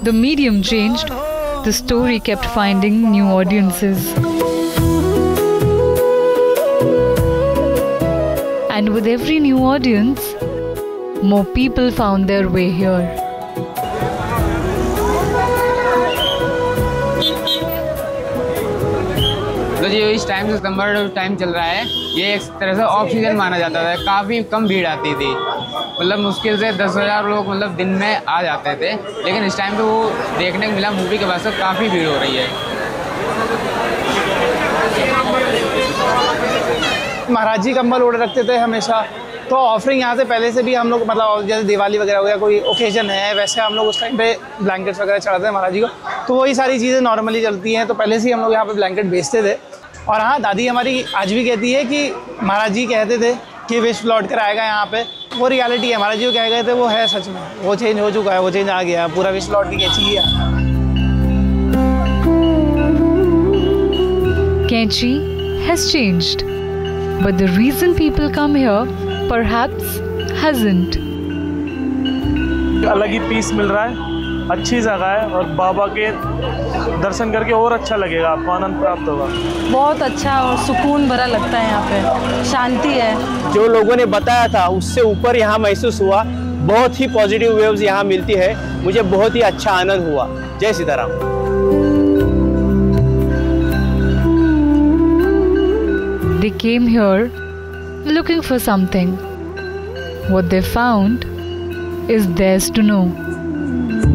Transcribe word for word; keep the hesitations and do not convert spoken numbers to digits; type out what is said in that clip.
The medium changed, the story kept finding new audiences. And with every new audience, more people found their way here. तो जो इस time से सितंबर time चल रहा है, ये एक तरह से ऑफ सीजन माना जाता था। काफ़ी कम भीड़ आती थी, मतलब मुश्किल से दस हज़ार लोग मतलब दिन में आ जाते थे। लेकिन इस टाइम पे वो देखने को मिला मूवी के बाद से काफ़ी भीड़ हो रही है। महाराज जी कंबल ओढ़ रखते थे हमेशा, तो ऑफरिंग यहाँ से पहले से भी हम लोग, मतलब जैसे दिवाली वगैरह हो गया, कोई ओकेजन है, वैसे हम लोग उस टाइम पे ब्लैंकेट्स वगैरह चढ़ाते हैं महाराज जी को। तो वही सारी चीज़ें नॉर्मली चलती हैं, तो पहले से ही हम लोग यहाँ पे ब्लैंकेट बेचते थे। और हाँ, दादी हमारी आज भी कहती है कि महाराज जी कहते थे कि विश लौट कर आएगा यहाँ पे। वो रियलिटी है, महाराज जी को कह गए थे वो है सच में, वो चेंज हो चुका है, वो चेंज आ गया, पूरा विश लौट की कैंची है। Kainchi has changed, but the reason people come here perhaps hasn't. अलग ही पीस मिल रहा है, अच्छी जगह है और बाबा के दर्शन करके और अच्छा लगेगा, आपको आनंद प्राप्त होगा। बहुत अच्छा और सुकून भरा लगता है, यहाँ पे शांति है। जो लोगों ने बताया था उससे ऊपर यहाँ महसूस हुआ, बहुत ही पॉजिटिव वेव्स यहाँ मिलती है, मुझे बहुत ही अच्छा आनंद हुआ। जय Sitaram. They came here looking for something. What they found is theirs to know.